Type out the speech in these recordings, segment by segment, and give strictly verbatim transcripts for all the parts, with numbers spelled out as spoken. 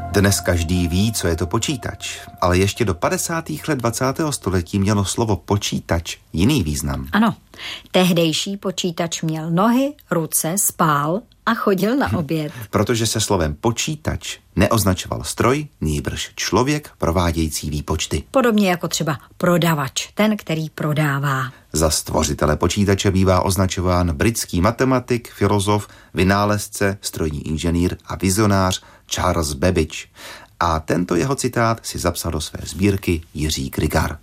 Dnes každý ví, co je to počítač, ale ještě do padesátých let dvacátého století mělo slovo počítač jiný význam. Ano, tehdejší počítač měl nohy, ruce, spál a chodil na oběd. Protože se slovem počítač neoznačoval stroj, nýbrž člověk provádějící výpočty. Podobně jako třeba prodavač, ten, který prodává. Za stvořitele počítače bývá označován britský matematik, filozof, vynálezce, strojní inženýr a vizionář Charles Babbage. A tento jeho citát si zapsal do své sbírky Jiří Krygar.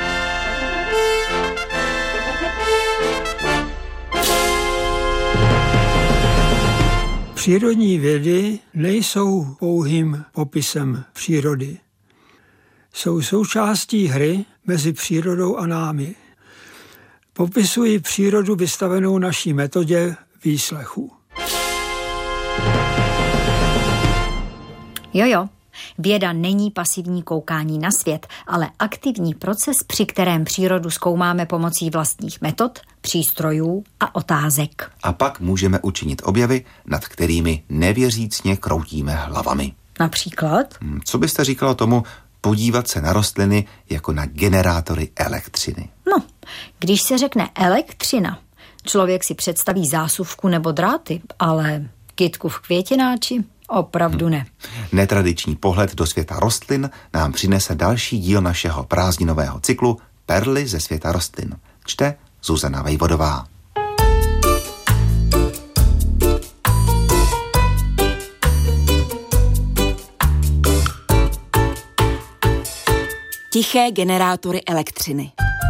Přírodní vědy nejsou pouhým popisem přírody. Jsou součástí hry mezi přírodou a námi. Popisují přírodu vystavenou naší metodě výslechu. Jojo, věda není pasivní koukání na svět, ale aktivní proces, při kterém přírodu zkoumáme pomocí vlastních metod, přístrojů a otázek. A pak můžeme učinit objevy, nad kterými nevěřícně kroutíme hlavami. Například? Co byste říkala tomu podívat se na rostliny jako na generátory elektřiny? No, když se řekne elektřina, člověk si představí zásuvku nebo dráty, ale kytku v květináči opravdu ne. Netradiční pohled do světa rostlin nám přinese další díl našeho prázdninového cyklu Perly ze světa rostlin. Čte Zuzana Vejvodová. Tiché generátory elektřiny.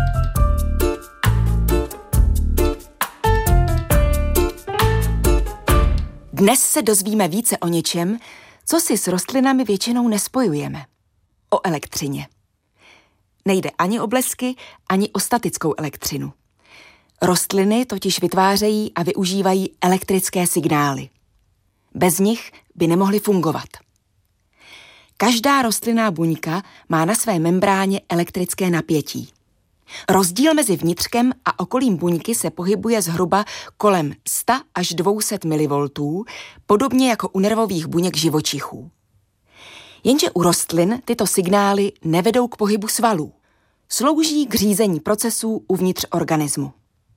Dnes se dozvíme více o něčem, co si s rostlinami většinou nespojujeme. O elektřině. Nejde ani o blesky, ani o statickou elektřinu. Rostliny totiž vytvářejí a využívají elektrické signály. Bez nich by nemohly fungovat. Každá rostlinná buňka má na své membráně elektrické napětí. Rozdíl mezi vnitřkem a okolím buňky se pohybuje zhruba kolem sto až dvě stě milivoltů, podobně jako u nervových buněk živočichů. Jenže u rostlin tyto signály nevedou k pohybu svalů. Slouží k řízení procesů uvnitř organismu.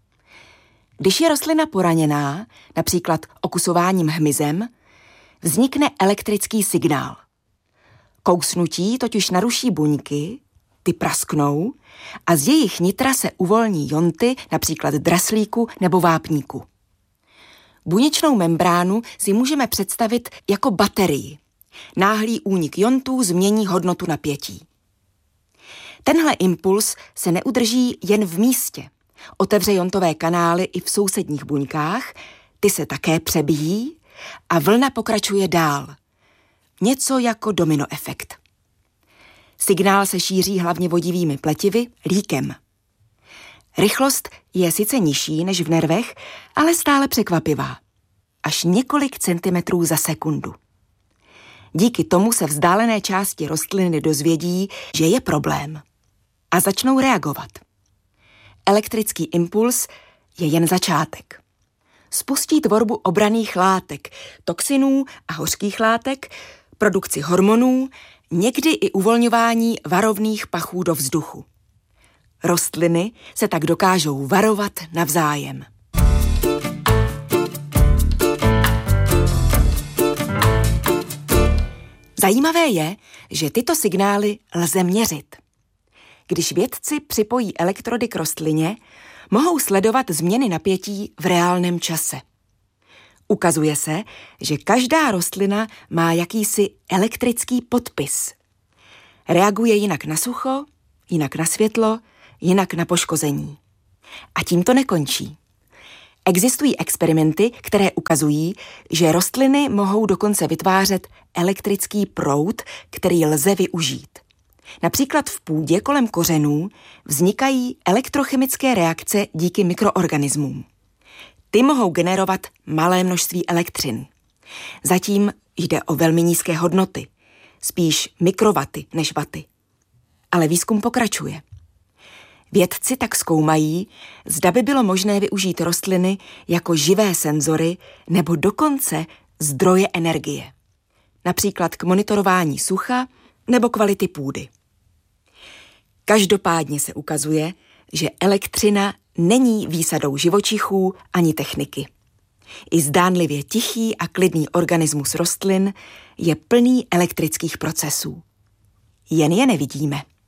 Když je rostlina poraněná, například okusováním hmyzem, vznikne elektrický signál. Kousnutí totiž naruší buňky, ty prasknou a z jejich nitra se uvolní jonty, například draslíku nebo vápníku. Buněčnou membránu si můžeme představit jako baterii. Náhlý únik jontů změní hodnotu napětí. Tenhle impuls se neudrží jen v místě. Otevře jontové kanály i v sousedních buňkách, ty se také přebíjí a vlna pokračuje dál. Něco jako domino efekt. Signál se šíří hlavně vodivými pletivy, líkem. Rychlost je sice nižší než v nervech, ale stále překvapivá. Až několik centimetrů za sekundu. Díky tomu se vzdálené části rostliny dozvědí, že je problém. A začnou reagovat. Elektrický impuls je jen začátek. Spustí tvorbu obranných látek, toxinů a hořkých látek, produkci hormonů, někdy i uvolňování varovných pachů do vzduchu. Rostliny se tak dokážou varovat navzájem. Zajímavé je, že tyto signály lze měřit. Když vědci připojí elektrody k rostlině, mohou sledovat změny napětí v reálném čase. Ukazuje se, že každá rostlina má jakýsi elektrický podpis. Reaguje jinak na sucho, jinak na světlo, jinak na poškození. A tím to nekončí. Existují experimenty, které ukazují, že rostliny mohou dokonce vytvářet elektrický proud, který lze využít. Například v půdě kolem kořenů vznikají elektrochemické reakce díky mikroorganismům. Ty mohou generovat malé množství elektřiny. Zatím jde o velmi nízké hodnoty, spíš mikrowaty než waty. Ale výzkum pokračuje. Vědci tak zkoumají, zda by bylo možné využít rostliny jako živé senzory nebo dokonce zdroje energie. například k monitorování sucha nebo kvality půdy. Každopádně se ukazuje, že elektřina není výsadou živočichů ani techniky. I zdánlivě tichý a klidný organismus rostlin je plný elektrických procesů. Jen je nevidíme.